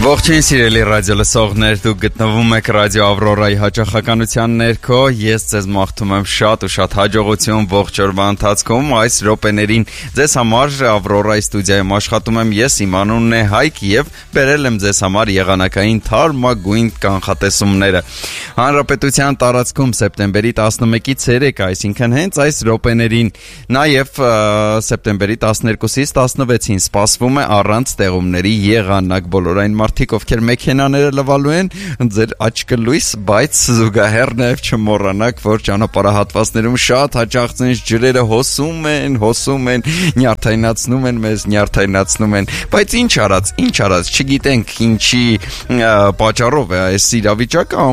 Ողջույն սիրելի ռադիո լսողներ, դուք գտնվում եք ռադիո Ավրորայի հաճախականության ներքո, ես ձեզ մաղթում եմ շատ ու շատ հաջողություն ողջ օրվա ընթացքում, այս րոպեներին ձեզ համար Ավրորայի ստուդիայում աշխատում եմ ես, իմ անունն է Հայկ եւ բերել եմ ձեզ համար եղանակային թարմագույն կանխատեսումները։ Հանրապետության տարածքում սեպտեմբերի 11-ից 3, այսինքն հենց այս րոպեներին, նաեւ սեպտեմբերի 12-ից 16-ին սպասվում է առանց տեղումների եղանակ բոլորային մարդիկ, ովքեր մեքենաները լվալու են, ձեր աչքը լույս, բայց զուգահեռ նաև չմոռանաք, որ ճանապարհահատվածներում շատ հաճախ ցենց ջրերը հոսում են, նյարդայնացնում են մեզ, բայց ինչ արած, չգիտենք ինչի պատճառով է այս իրավիճակը,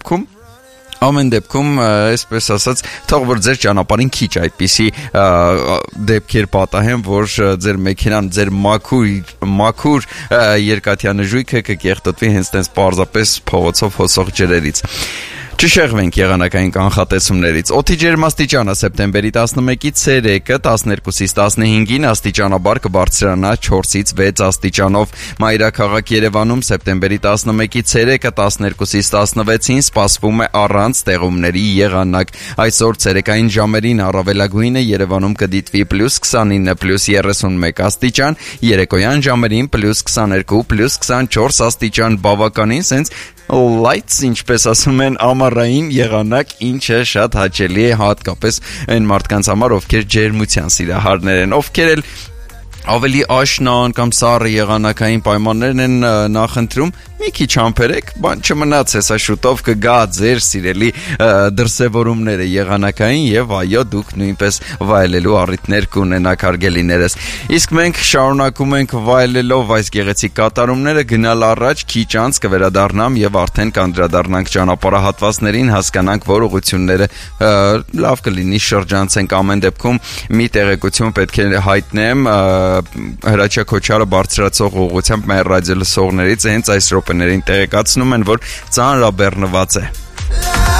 ամեն դեպքում, այսպես ասած, թող որ ձեր ճանապարհին քիչ այդպիսի դեպքեր պատահեն, որ ձեր մեքենան, ձեր մաքուր երկաթյա նժույգը կկեղտոտվի հենց տենց պարզապես փողոցով հոսող ջրերից։ Չշեղվենք եղանակային կանխատեսումներից։ Օդի ջերմաստիճանը սեպտեմբերի 11-ից 3-ը 12-ից 15-ին աստիճանաբար կբարձրանա 4-ից 6 աստիճանով։ Մայրաքաղաք Երևանում սեպտեմբերի 11-ից 3-ը 12-ից 16-ին սպասվում է առանց տեղումների եղանակ։ Այսօր ցերեկային ժամերին առավելագույնը Երևանում կդիտվի +29, +31 աստիճան, երեկոյան ժամերին +22, +24 աստիճան, բավականին սենց lights, ինչպես ասում են, ամառային եղանակ, ինչը շատ հաճելի է հատկապես այն մարդկանց համար, ովքեր ջերմության սիրահարներ են, ովքեր էլ ավելի աշնան կամ սառը եղանակային պայմաններն են նախընտրում, մի քիչ համբերեք, բան չմնաց, հեսա շուտով կգա ձեր սիրելի դրսևորումները եղանակային եւ այո, դուք նույնպես վայելելու առիթներ կունենաք հարգելիներս։ Իսկ մենք շարունակում ենք վայելելով այս գեղեցիկ կատարումները, գնալ առաջ, քիչ անց կվերադառնամ եւ արդեն կանդրադառնանք ճանապարհահատվածներին, հասկանանք, որ ուղղությունները լավ կլինի շրջանցենք ամեն դեպքում մի տեղեկություն պետք է հայտնեմ Հրաչյա Քոչարը բարձրացող ուղղությամբ մեր ռադիո լսողներից հենց այս րոպեներին տեղեկացնում են, որ ծանրաբեռնված է։